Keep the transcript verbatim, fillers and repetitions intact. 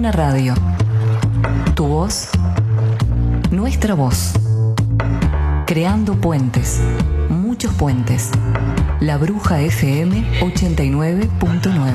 Una radio. Tu voz, nuestra voz. Creando puentes, muchos puentes. La Bruja F M ochenta y nueve punto nueve.